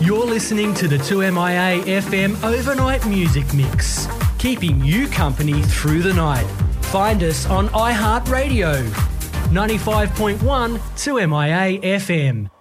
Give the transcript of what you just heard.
You're listening to the 2MIA FM Overnight Music Mix, keeping you company through the night. Find us on iHeartRadio, 95.1 2MIA FM.